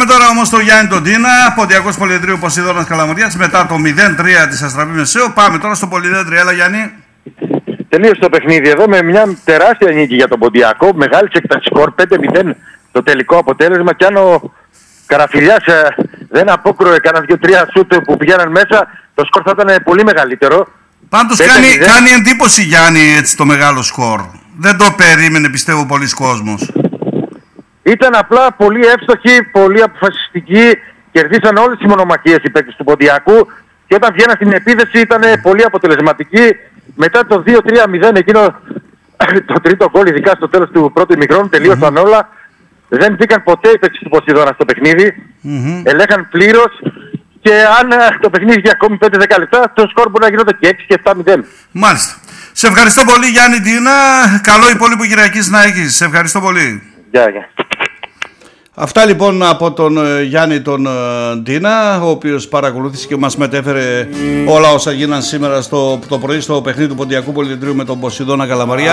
Πάμε τώρα όμως στο Γιάννη τον Τίνα, Ποντιακός Πολυεδρίου Ποσειδώνας Καλαμαρίας, μετά το 0-3 της Αστραπή Μεσαίου. Πάμε τώρα στο Πολυδέντρια. Έλα Γιάννη. Τελείωσε το παιχνίδι εδώ με μια τεράστια νίκη για τον Ποντιακό. Μεγάλη έκταση σκορ, 5-0 το τελικό αποτέλεσμα. Και αν ο Καραφιλιάς δεν απόκρουε κανένα 2-3 σούτ που πηγαίναν μέσα, το σκορ θα ήταν πολύ μεγαλύτερο. Πάντως κάνει εντύπωση Γιάννη έτσι το μεγάλο σκορ. Δεν το περίμενε πιστεύω πολλοί κόσμος. Ήταν απλά πολύ εύστοχοι, πολύ αποφασιστικοί. Κερδίσαν όλες τις μονομαχίες οι παίκτες του Ποντιακού. Και όταν βγαίναν στην επίθεση ήταν πολύ αποτελεσματικοί. Μετά το 2-3-0 εκείνο το τρίτο γκολ, ειδικά στο τέλος του πρώτου ημιχρόνου, τελείωσαν όλα. Δεν μπήκαν ποτέ οι παίκτες του Ποσειδώνα στο παιχνίδι. Ελέγχαν πλήρως. Και αν το παιχνίδι για ακόμη 5-10 λεπτά, το σκορ μπορεί να γινόταν και 6 και 7-0. Μάλιστα. Σε ευχαριστώ πολύ Γιάννη Τίνα. Καλό υπόλοιπο Κυριακής να έχεις. Σε ευχαριστώ πολύ. Γεια. Αυτά λοιπόν από τον Γιάννη τον Τίνα, ο οποίος παρακολούθησε και μας μετέφερε όλα όσα γίναν σήμερα το πρωί στο παιχνίδι του Ποντιακού Πολυεδρίου με τον Ποσειδώνα Καλαμαριά.